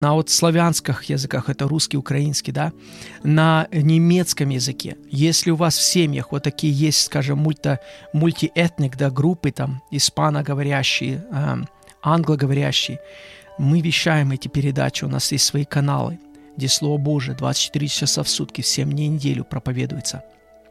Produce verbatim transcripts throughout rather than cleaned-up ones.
на вот славянских языках, это русский, украинский, да, на немецком языке. Если у вас в семьях вот такие есть, скажем, мульти, мультиэтник, да, группы там, испаноговорящие, э, англоговорящие, мы вещаем эти передачи, у нас есть свои каналы, где Слово Божие двадцать четыре часа в сутки, семь дней в неделю проповедуется.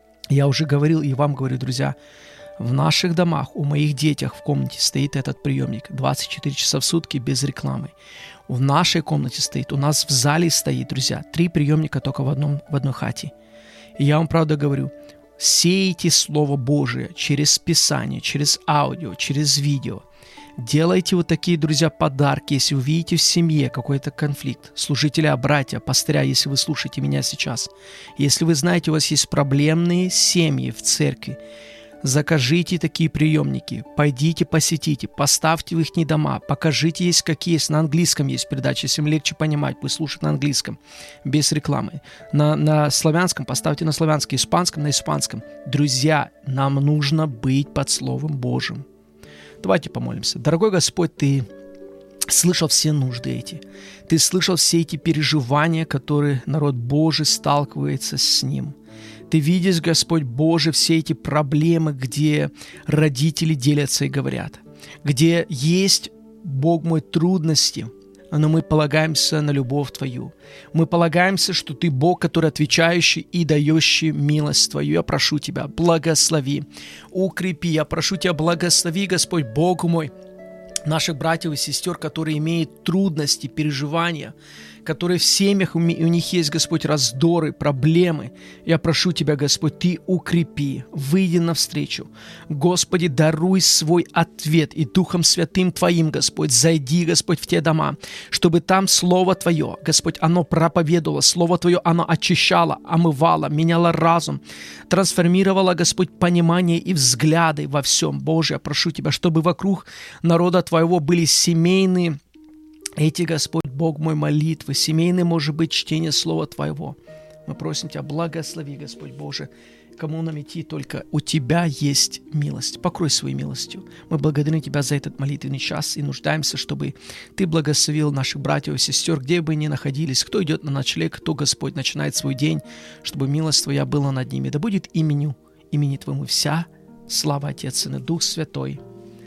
Я уже говорил и вам говорю, друзья, в наших домах, у моих детях в комнате стоит этот приемник двадцать четыре часа в сутки без рекламы. В нашей комнате стоит, у нас в зале стоит, друзья, три приемника только в, одном, в одной хате. И я вам правда говорю, сейте Слово Божие через Писание, через аудио, через видео. Делайте вот такие, друзья, подарки, если вы видите в семье какой-то конфликт. Служителя, братья, пастыря, если вы слушаете меня сейчас. Если вы знаете, у вас есть проблемные семьи в церкви, закажите такие приемники, пойдите посетите, поставьте в их дома, покажите, есть какие есть, на английском есть передачи, если им легче понимать, пусть слушают на английском, без рекламы. На, на славянском поставьте на славянском, испанском на испанском. Друзья, нам нужно быть под Словом Божьим. Давайте помолимся. Дорогой Господь, Ты слышал все нужды эти. Ты слышал все эти переживания, которые народ Божий сталкивается с ним. Ты видишь, Господь Божий, все эти проблемы, где родители делятся и говорят, где есть, Бог мой, трудности, но мы полагаемся на любовь Твою. Мы полагаемся, что Ты Бог, который отвечающий и дающий милость Твою. Я прошу Тебя, благослови, укрепи. Я прошу Тебя, благослови, Господь, Бог мой, наших братьев и сестер, которые имеют трудности, переживания, которые в семьях, у них есть, Господь, раздоры, проблемы. Я прошу Тебя, Господь, Ты укрепи, выйди навстречу. Господи, даруй свой ответ, и Духом Святым Твоим, Господь, зайди, Господь, в те дома, чтобы там Слово Твое, Господь, оно проповедовало, Слово Твое, оно очищало, омывало, меняло разум, трансформировало, Господь, понимание и взгляды во всем. Боже, я прошу Тебя, чтобы вокруг народа Твоего были семейные эти, Господь, Бог мой, молитвы, семейные, может быть, чтение Слова Твоего. Мы просим Тебя, благослови, Господь Боже, кому нам идти, только у Тебя есть милость. Покрой своей милостью. Мы благодарим Тебя за этот молитвенный час и нуждаемся, чтобы Ты благословил наших братьев и сестер, где бы ни находились, кто идет на ночлег, кто, Господь, начинает свой день, чтобы милость Твоя была над ними. Да будет именю, имени Твоему вся слава, Отец, Сын и Дух Святой.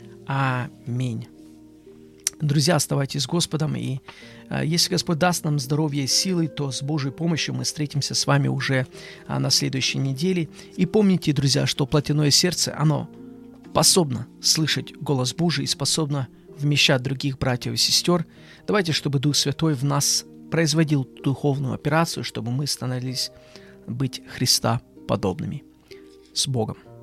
Аминь. Друзья, оставайтесь с Господом, и э, если Господь даст нам здоровье и силы, то с Божьей помощью мы встретимся с вами уже э, на следующей неделе. И помните, друзья, что плотяное сердце, оно способно слышать голос Божий и способно вмещать других братьев и сестер. Давайте, чтобы Дух Святой в нас производил духовную операцию, чтобы мы становились быть Христа подобными. С Богом!